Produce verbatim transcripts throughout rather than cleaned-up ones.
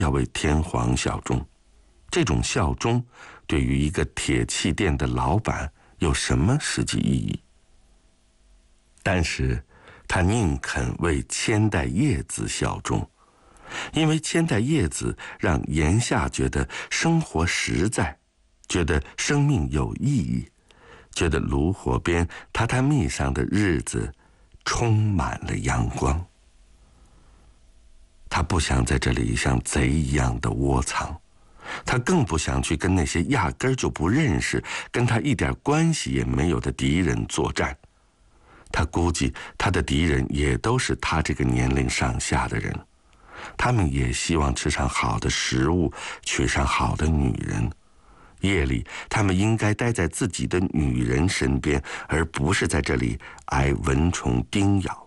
要为天皇效忠。这种效忠对于一个铁器店的老板有什么实际意义？但是他宁肯为千代叶子效忠，因为千代叶子让炎夏觉得生活实在，觉得生命有意义，觉得炉火边榻榻米上的日子充满了阳光。他不想在这里像贼一样的窝藏，他更不想去跟那些压根儿就不认识、跟他一点关系也没有的敌人作战。他估计他的敌人也都是他这个年龄上下的人，他们也希望吃上好的食物，娶上好的女人。夜里他们应该待在自己的女人身边，而不是在这里挨蚊虫叮咬。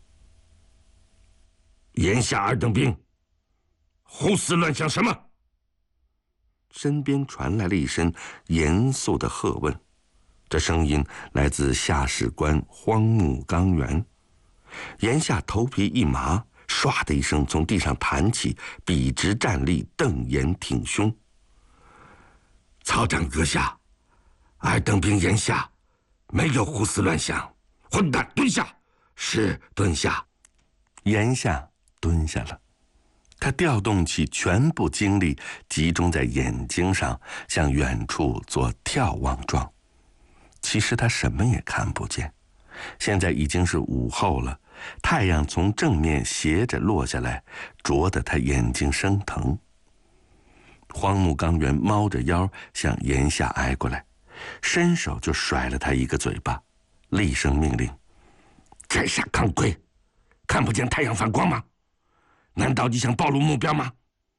眼下二等兵，胡思乱想什么？ 身边传来了一声严肃的喝问，这声音来自下士官荒木纲原。炎夏头皮一麻，唰的一声从地上弹起，笔直站立，瞪眼挺胸。 曹长阁下，二等兵炎夏没有胡思乱想。混蛋，蹲下！是蹲下。 炎夏蹲下了，他调动起全部精力，集中在眼睛上，向远处做眺望状。其实他什么也看不见，现在已经是午后了，太阳从正面斜着落下来，灼得他眼睛生疼。荒木纲原猫着腰向炎夏挨过来，伸手就甩了他一个嘴巴，厉声命令： 摘下钢盔！看不见太阳反光吗？难道你想暴露目标吗？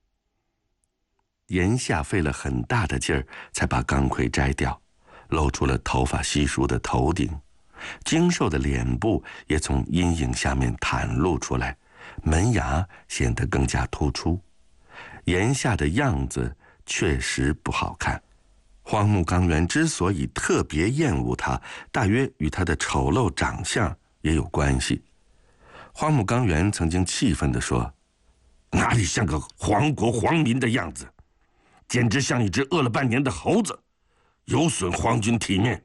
炎夏费了很大的劲儿才把钢盔摘掉，露出了头发稀疏的头顶，精瘦的脸部也从阴影下面袒露出来，门牙显得更加突出。炎夏的样子确实不好看。荒木纲原之所以特别厌恶他，大约与他的丑陋长相也有关系。荒木纲原曾经气愤地说： 哪里像个皇国皇民的样子，简直像一只饿了半年的猴子，有损皇军体面。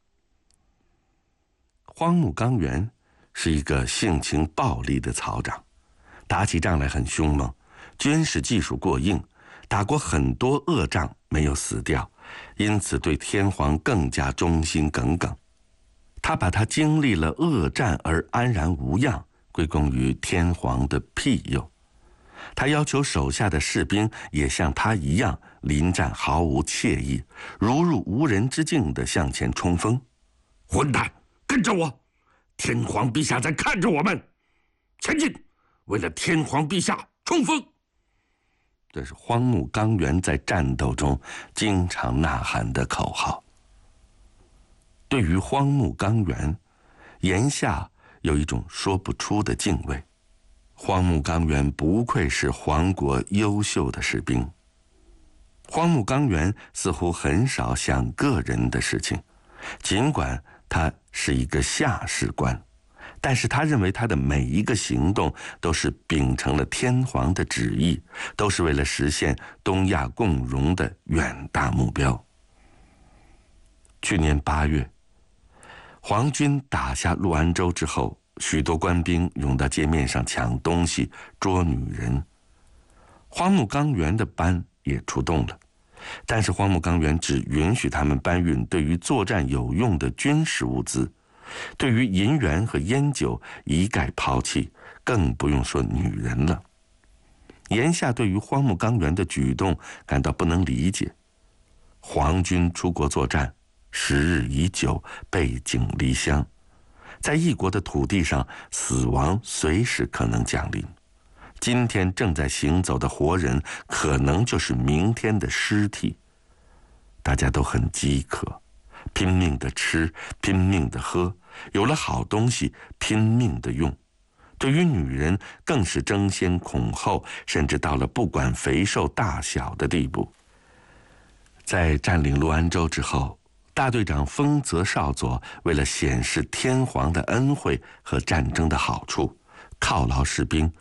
荒木纲原是一个性情暴戾的曹长，打起仗来很凶猛，军事技术过硬，打过很多恶仗没有死掉，因此对天皇更加忠心耿耿。他把他经历了恶战而安然无恙归功于天皇的庇佑。他要求手下的士兵也像他一样临战毫无怯意，如入无人之境地向前冲锋。 混蛋，跟着我！天皇陛下在看着我们，前进！为了天皇陛下冲锋！ 这是荒木纲原在战斗中经常呐喊的口号。对于荒木纲原，炎夏有一种说不出的敬畏。荒木纲原不愧是皇国优秀的士兵。荒木纲原似乎很少想个人的事情，尽管他是一个下士官，但是他认为他的每一个行动都是秉承了天皇的旨意，都是为了实现东亚共荣的远大目标。去年八月，皇军打下陆安州之后，许多官兵涌到街面上抢东西、捉女人。荒木纲原的班也出动了，但是荒木纲原只允许他们搬运对于作战有用的军事物资，对于银元和烟酒一概抛弃，更不用说女人了。炎夏对于荒木纲原的举动感到不能理解。皇军出国作战，时日已久，背井离乡，在异国的土地上，死亡随时可能降临。今天正在行走的活人，可能就是明天的尸体。大家都很饥渴，拼命的吃，拼命的喝，有了好东西，拼命的用。对于女人，更是争先恐后，甚至到了不管肥瘦大小的地步。在占领陆安州之后，大队长丰泽少佐为了显示天皇的恩惠和战争的好处，犒劳士兵，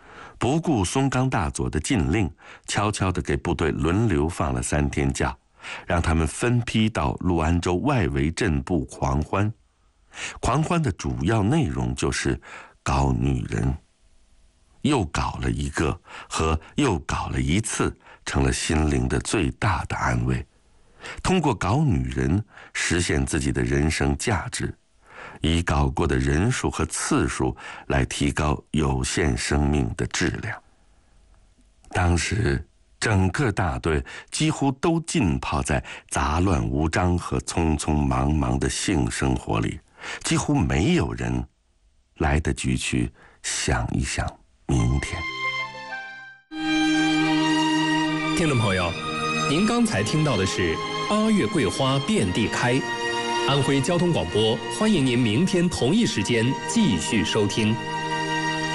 不顾松冈大佐的禁令，悄悄地给部队轮流放了三天假，让他们分批到陆安州外围镇部狂欢。狂欢的主要内容就是搞女人，又搞了一个和又搞了一次成了心灵的最大的安慰。通过搞女人实现自己的人生价值，以搞过的人数和次数来提高有限生命的质量。当时整个大队几乎都浸泡在杂乱无章和匆匆忙忙的性生活里，几乎没有人来得及去想一想明天。 听众朋友，您刚才听到的是八月桂花遍地开。安徽交通广播，欢迎您明天同一时间继续收听。